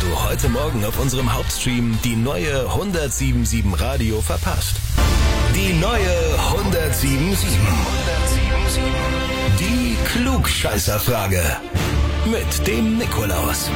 du heute Morgen auf unserem Hauptstream die neue 107.7 Radio verpasst? Die neue 107.7. Die Klugscheißerfrage. Mit dem Nikolaus.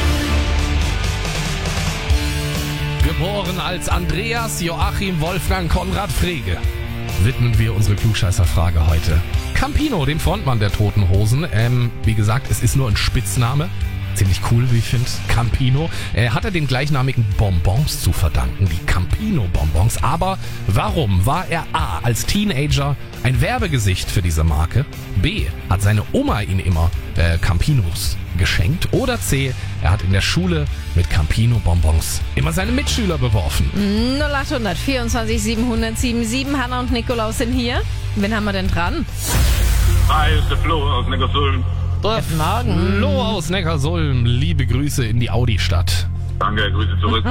Geboren als Andreas Joachim Wolfgang Konrad Frege, widmen wir unsere Klugscheißerfrage heute Campino, dem Frontmann der Toten Hosen. Wie gesagt, es ist nur ein Spitzname. Ziemlich cool, wie ich finde. Campino. Hat er den gleichnamigen Bonbons zu verdanken, die Campino-Bonbons. Aber warum war er A. als Teenager ein Werbegesicht für diese Marke? B. hat seine Oma ihn immer Campinos geschenkt? Oder C. er hat in der Schule mit Campino-Bonbons immer seine Mitschüler beworfen? 0800 24 700 77. Hanna und Nikolaus sind hier. Wen haben wir denn dran? Hi, ist der Flo aus Neckarsulm. Guten Morgen. Flo aus Neckarsulm, liebe Grüße in die Audi-Stadt. Danke, Grüße zurück.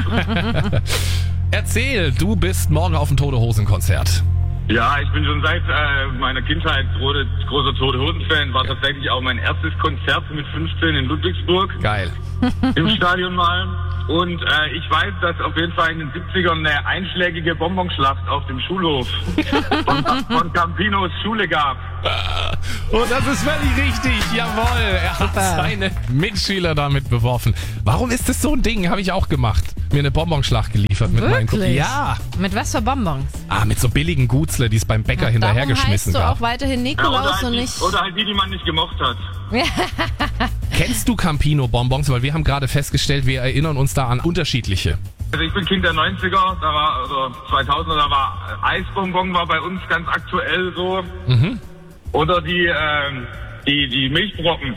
Erzähl, du bist morgen auf dem Tote Hosen-Konzert. Ja, ich bin schon seit meiner Kindheit großer Tote Hosen-Fan. War tatsächlich auch mein erstes Konzert mit 15 in Ludwigsburg. Geil. Im Stadion mal. Und ich weiß, dass auf jeden Fall in den 70ern eine einschlägige Bonbonschlacht auf dem Schulhof von Campinos Schule gab. Und das ist völlig richtig, jawohl. Er hat seine Mitschüler damit beworfen. Warum ist das so ein Ding? Habe ich auch gemacht. Mir eine Bonbonschlacht geliefert mit meinen Kumpels. Ja. Mit was für Bonbons? Mit so billigen Gutzle, die es beim Bäcker hinterhergeschmissen gab. gab. Auch weiterhin Nikolaus Ja, und nicht... oder halt die man nicht gemocht hat. Kennst du Campino-Bonbons? Weil wir haben gerade festgestellt, wir erinnern uns da an unterschiedliche. Also ich bin Kind der 90er, da war, also 2000er, da war Eisbonbon war bei uns ganz aktuell so. Mhm. Oder die Milchbrocken.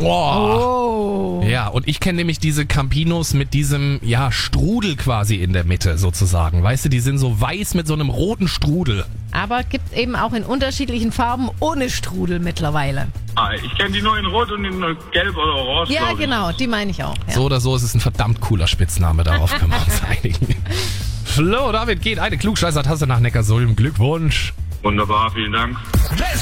Oh. Ja, und ich kenne nämlich diese Campinos mit diesem, Strudel quasi in der Mitte sozusagen. Weißt du, die sind so weiß mit so einem roten Strudel. Aber gibt eben auch in unterschiedlichen Farben ohne Strudel mittlerweile. Ich kenne die nur in Rot und in Gelb oder Orange. Ja, genau, die meine ich auch. Ja. So oder so ist es ein verdammt cooler Spitzname, darauf können wir uns einigen. Flo, damit geht eine Klugscheißer-Tasse nach Neckarsulm. Glückwunsch. Wunderbar, vielen Dank. Let's